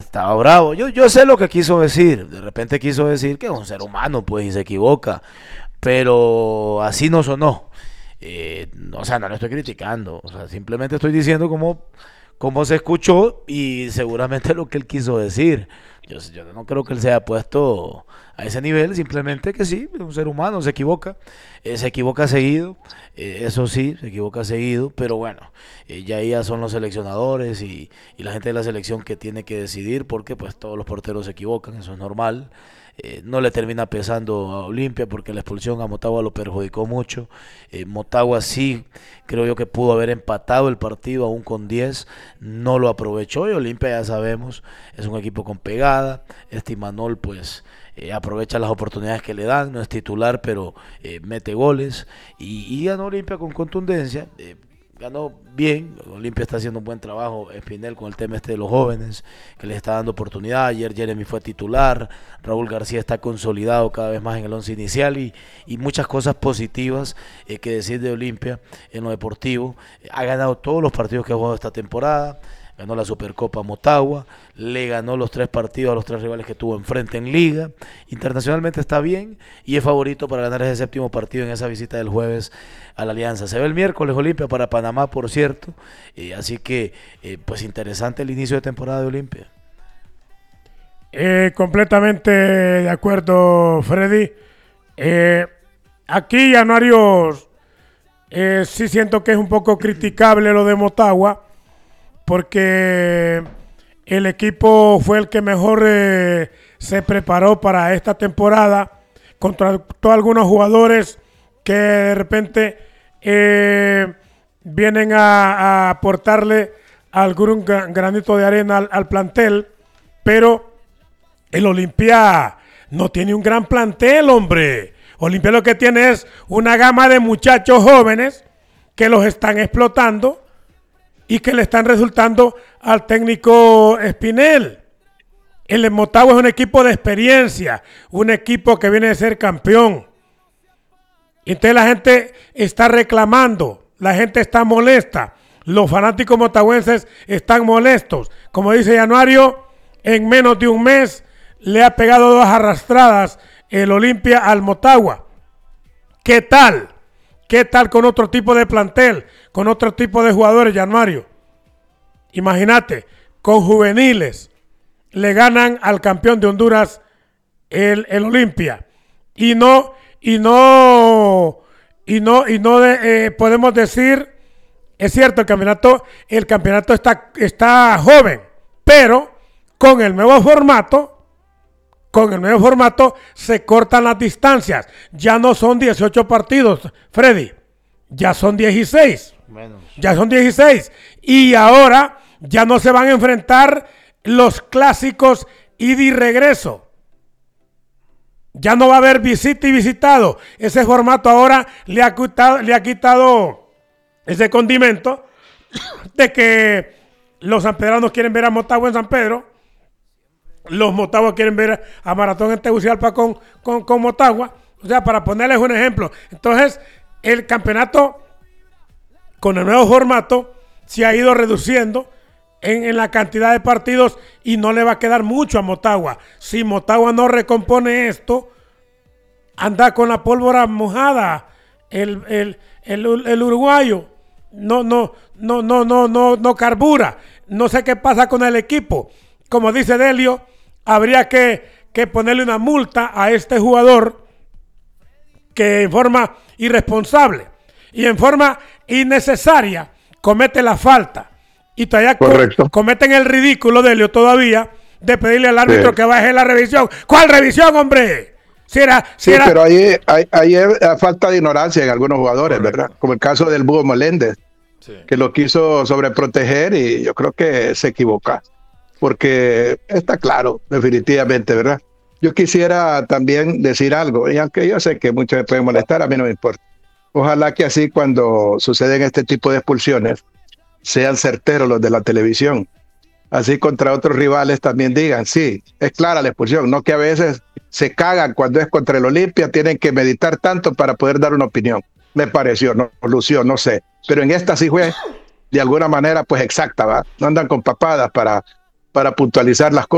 estaba bravo. Yo sé lo que quiso decir. De repente quiso decir que es un ser humano, pues, y se equivoca. Pero así no sonó. O sea, no lo estoy criticando. O sea, simplemente estoy diciendo cómo se escuchó y seguramente lo que él quiso decir. Yo no creo que él se haya puesto a ese nivel, simplemente que sí, es un ser humano, se equivoca seguido, eso sí, se equivoca seguido, pero bueno, ya son los seleccionadores y la gente de la selección que tiene que decidir, porque pues todos los porteros se equivocan, eso es normal. No le termina pesando a Olimpia porque la expulsión a Motagua lo perjudicó mucho. Motagua sí creo yo que pudo haber empatado el partido aún con 10, no lo aprovechó y Olimpia ya sabemos, es un equipo con pegada. Imanol pues aprovecha las oportunidades que le dan, no es titular pero mete goles y ganó Olimpia con contundencia. Ganó bien, Olimpia está haciendo un buen trabajo, Espinel con el tema de los jóvenes, que les está dando oportunidad. Ayer Jeremy fue titular, Raúl García está consolidado cada vez más en el once inicial y muchas cosas positivas que decir de Olimpia en lo deportivo. Ha ganado todos los partidos que ha jugado esta temporada, ganó la Supercopa Motagua, le ganó los 3 partidos a los 3 rivales que tuvo enfrente en Liga, internacionalmente está bien y es favorito para ganar ese 7º partido en esa visita del jueves a la Alianza. Se ve el miércoles Olimpia para Panamá, por cierto, así que pues interesante el inicio de temporada de Olimpia. Completamente de acuerdo, Freddy. Aquí, Januario, sí siento que es un poco criticable lo de Motagua, porque el equipo fue el que mejor se preparó para esta temporada, contrató a algunos jugadores que de repente vienen a aportarle algún granito de arena al plantel, pero el Olimpia no tiene un gran plantel, hombre. Olimpia lo que tiene es una gama de muchachos jóvenes que los están explotando y que le están resultando al técnico Espinel. El Motagua es un equipo de experiencia, un equipo que viene de ser campeón. Y entonces la gente está reclamando, la gente está molesta, los fanáticos motagüenses están molestos. Como dice Januario, en menos de un mes le ha pegado 2 arrastradas el Olimpia al Motagua. ¿Qué tal? ¿Qué tal con otro tipo de plantel? Con otro tipo de jugadores, Januario. Imagínate, con juveniles le ganan al campeón de Honduras el Olimpia. Podemos decir, es cierto, el campeonato está joven, pero con el nuevo formato se cortan las distancias. Ya no son 18 partidos, Freddy. Ya son 16. Menos. Ya son 16. Y ahora ya no se van a enfrentar los clásicos ida y regreso. Ya no va a haber visita y visitado. Ese formato ahora le ha quitado ese condimento de que los sanpedranos quieren ver a Motagua en San Pedro. Los Motaguas quieren ver a Maratón en Tegucigalpa con Motagua. O sea, para ponerles un ejemplo. Entonces, el campeonato, con el nuevo formato, se ha ido reduciendo en la cantidad de partidos y no le va a quedar mucho a Motagua. Si Motagua no recompone esto, anda con la pólvora mojada. El uruguayo no carbura. No sé qué pasa con el equipo. Como dice Delio, habría que ponerle una multa a este jugador que en forma irresponsable y en forma innecesaria comete la falta y todavía cometen el ridículo, Delio, todavía de pedirle al árbitro que baje la revisión. ¿Cuál revisión, hombre? Pero ahí hay falta de ignorancia en algunos jugadores, ¿verdad? Como el caso del Búho Meléndez, que lo quiso sobreproteger y yo creo que se equivoca. Porque está claro, definitivamente, ¿verdad? Yo quisiera también decir algo, y aunque yo sé que muchos me pueden molestar, a mí no me importa. Ojalá que así cuando suceden este tipo de expulsiones, sean certeros los de la televisión. Así contra otros rivales también digan, sí, es clara la expulsión, no que a veces se cagan cuando es contra el Olimpia, tienen que meditar tanto para poder dar una opinión. Me pareció, no lució, no sé. Pero en esta sí fue, de alguna manera, pues exacta, ¿va? No andan con papadas para puntualizar las cosas.